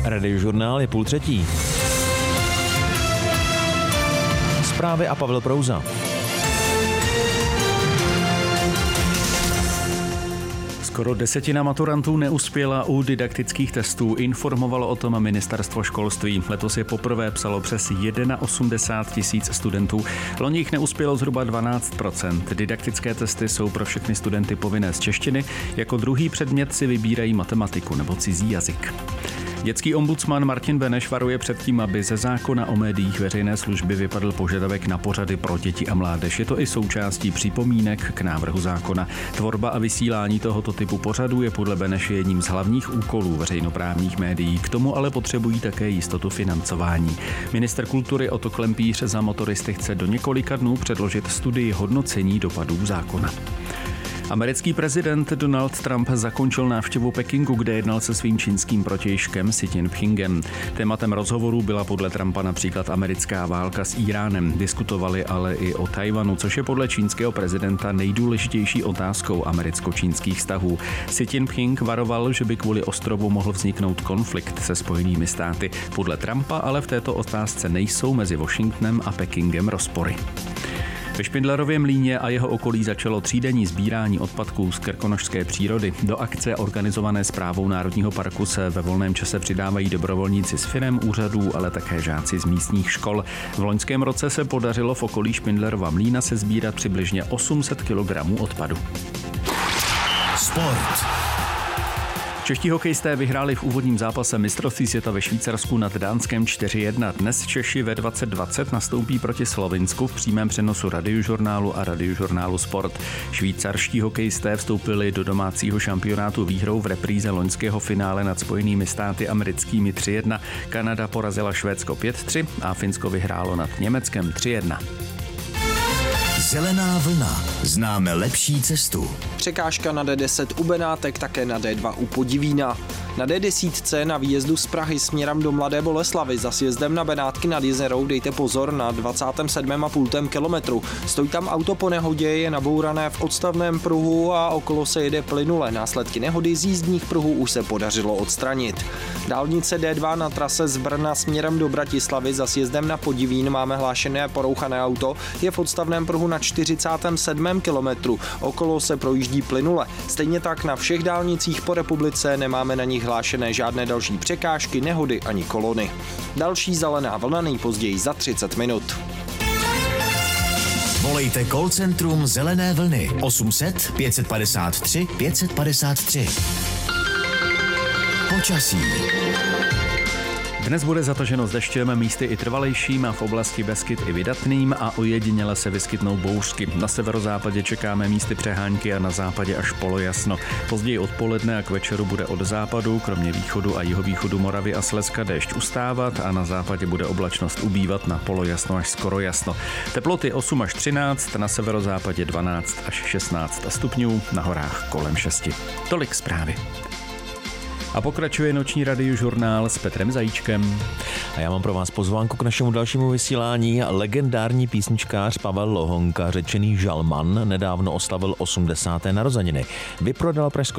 Radiožurnál je 2:30. Zprávy a Pavel Prouza. Skoro 10% maturantů neuspěla u didaktických testů, informovalo o tom ministerstvo školství. Letos je poprvé psalo přes 81 000 studentů. Loni jich neuspělo zhruba 12%. Didaktické testy jsou pro všechny studenty povinné z češtiny. Jako druhý předmět si vybírají matematiku nebo cizí jazyk. Dětský ombudsman Martin Beneš varuje před tím, aby ze zákona o médiích veřejné služby vypadl požadavek na pořady pro děti a mládež. Je to i součástí připomínek k návrhu zákona. Tvorba a vysílání tohoto typu pořadů je podle Beneše jedním z hlavních úkolů veřejnoprávních médií. K tomu ale potřebují také jistotu financování. Ministr kultury Otto Klempíř za motoristy chce do několika dnů předložit studii hodnocení dopadů zákona. Americký prezident Donald Trump zakončil návštěvu Pekingu, kde jednal se svým čínským protějškem Xi Jinpingem. Tématem rozhovoru byla podle Trumpa například americká válka s Íránem. Diskutovali ale i o Tchaj-wanu, což je podle čínského prezidenta nejdůležitější otázkou americko-čínských vztahů. Xi Jinping varoval, že by kvůli ostrovu mohl vzniknout konflikt se Spojenými státy. Podle Trumpa ale v této otázce nejsou mezi Washingtonem a Pekingem rozpory. Ve Špindlerově mlýně a jeho okolí začalo třídenní sbírání odpadků z krkonošské přírody. Do akce organizované Správou Národního parku se ve volném čase přidávají dobrovolníci z firem, úřadů, ale také žáci z místních škol. V loňském roce se podařilo v okolí Špindlerova mlýna sesbírat přibližně 800 kg odpadu. Sport. Čeští hokejisté vyhráli v úvodním zápase mistrovství světa ve Švýcarsku nad Dánskem 4:1. Dnes Češi ve 2020 nastoupí proti Slovinsku v přímém přenosu Radiožurnálu a Radiožurnálu Sport. Švýcarští hokejisté vstoupili do domácího šampionátu výhrou v repríze loňského finále nad Spojenými státy americkými 3:1. Kanada porazila Švédsko 5:3 a Finsko vyhrálo nad Německem 3:1. Zelená vlna. Známe lepší cestu. Překážka na D10 u Benátek, také na D2 u Podivína. Na D10 na výjezdu z Prahy směrem do Mladé Boleslavi za sjezdem na Benátky nad Jizerou dejte pozor na 27,5 kilometru. Stojí tam auto po nehodě, je nabourané v odstavném pruhu a okolo se jede plynule. Následky nehody z jízdních pruhů už se podařilo odstranit. Dálnice D2 na trase z Brna směrem do Bratislavy za sjezdem na Podivín máme hlášené porouchané auto, je v odstavném pruhu na 47. kilometru. Okolo se projíždí plynule. Stejně tak na všech dálnicích po republice nemáme na nich hlášené žádné další překážky, nehody ani kolony. Další zelená vlna nejpozději za 30 minut. Volejte call centrum Zelené vlny 800 553 553. Počasí. Dnes bude zataženo s deštěm, místy i trvalejším a v oblasti Beskyd i vydatným a ojediněle se vyskytnou bouřky. Na severozápadě čekáme místy přehánky a na západě až polojasno. Později odpoledne a k večeru bude od západu, kromě východu a jihovýchodu Moravy a Slezska déšť ustávat a na západě bude oblačnost ubývat na polojasno až skoro jasno. Teploty 8 až 13, na severozápadě 12 až 16 stupňů, na horách kolem 6. Tolik zprávy. A pokračuje noční radiožurnál s Petrem Zajíčkem. A já mám pro vás pozvánku k našemu dalšímu vysílání. Legendární písničkář Pavel Lohonka, řečený Žalman, nedávno oslavil 80. narozeniny. Vyprodal pražskou